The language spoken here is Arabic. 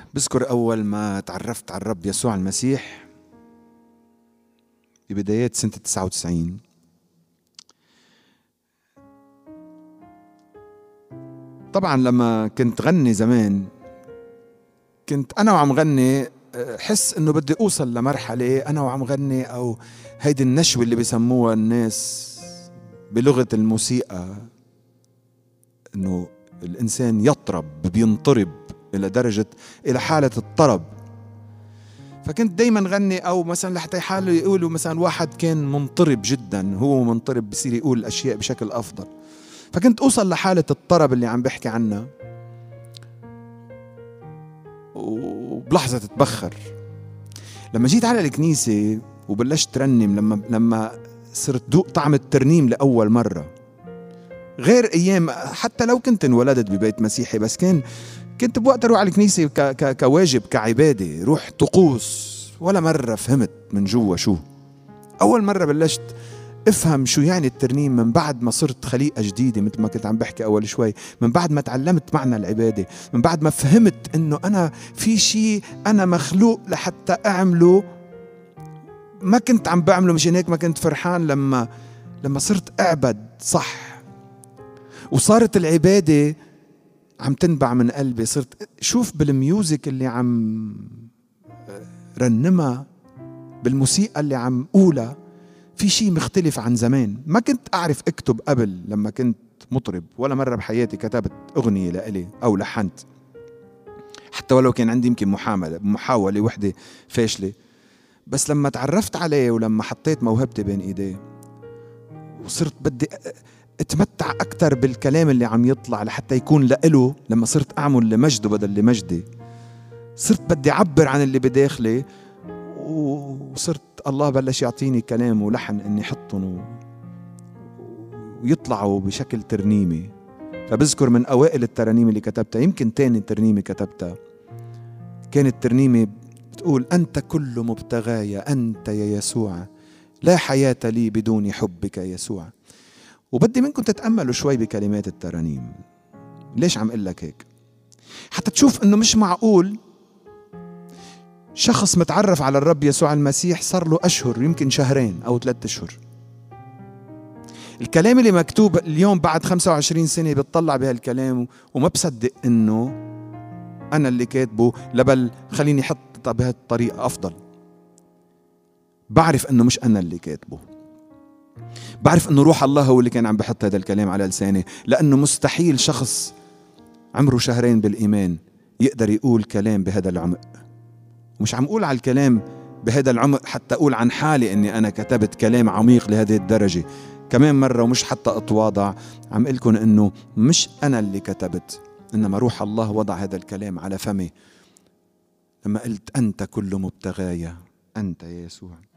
بذكر أول ما تعرفت على الرب يسوع المسيح ببدايات سنة 99. طبعا لما كنت غني زمان كنت أنا وعم غني حس إنه بدي أوصل لمرحلة أنا وعم غني، أو هيدي النشوة اللي بيسموها الناس بلغة الموسيقى، إنه الإنسان يطرب، بينطرب إلى درجة إلى حالة الطرب. فكنت دايما غني، أو مثلا لحتى يحاولوا يقولوا مثلا واحد كان منطرب جدا، هو منطرب بصير يقول الأشياء بشكل أفضل. فكنت أوصل لحالة الطرب اللي عم بحكي عنها، وبلحظة تتبخر. لما جيت على الكنيسة وبلشت ترنم، لما صرت دوق طعم الترنيم لأول مرة، غير أيام حتى لو كنت انولدت ببيت مسيحي، بس كنت بوقت أروح على الكنيسة كواجب، كعبادة، روح طقوس. ولا مرة فهمت من جوا شو. أول مرة بلشت افهم شو يعني الترنيم من بعد ما صرت خليقة جديدة، مثل ما كنت عم بحكي أول شوي، من بعد ما تعلمت معنى العبادة، من بعد ما فهمت إنه أنا في شيء أنا مخلوق لحتى أعمله، ما كنت عم بعمله. مشان هيك ما كنت فرحان لما صرت أعبد صح، وصارت العبادة عم تنبع من قلبي. صرت شوف بالميوزك اللي عم رنمها، بالموسيقى اللي عم قولها، في شيء مختلف عن زمان. ما كنت أعرف أكتب قبل لما كنت مطرب، ولا مرة بحياتي كتبت أغنية لإلي أو لحنت، حتى ولو كان عندي يمكن محاولة وحدة فاشلة. بس لما تعرفت عليه ولما حطيت موهبتي بين إيديه، وصرت بدي اتمتع أكتر بالكلام اللي عم يطلع لحتى يكون لإله، لما صرت أعمل لمجده بدل لمجدي، صرت بدي أعبر عن اللي بداخلي، وصرت الله بلش يعطيني كلام ولحن اني حطهم ويطلعوا بشكل ترنيمي. فبذكر من اوائل الترانيم اللي كتبتها، يمكن تاني ترنيمة كتبتها، كانت ترنيمة بتقول: أنت كل مبتغاي أنت يا يسوع، لا حياة لي بدون حبك يا يسوع. وبدي منكم تتأملوا شوي بكلمات الترانيم. ليش عم قلك هيك؟ حتى تشوف انه مش معقول شخص متعرف على الرب يسوع المسيح صار له أشهر، يمكن شهرين أو 3 أشهر، الكلام اللي مكتوب اليوم بعد 25 سنة بتطلع بهالكلام وما بصدق إنه أنا اللي كاتبه، لبل خليني حط بهالطريقة أفضل. بعرف إنه مش أنا اللي كاتبه، بعرف إنه روح الله هو اللي كان عم بحط هذا الكلام على لساني، لأنه مستحيل شخص عمره شهرين بالإيمان يقدر يقول كلام بهذا العمق. مش عم أقول على الكلام بهذا العمق حتى أقول عن حالي أني أنا كتبت كلام عميق لهذه الدرجة. كمان مرة، ومش حتى أتواضع، عم قلكن أنه مش أنا اللي كتبت، إنما روح الله وضع هذا الكلام على فمي لما قلت: أنت كل مبتغايا أنت يا يسوع.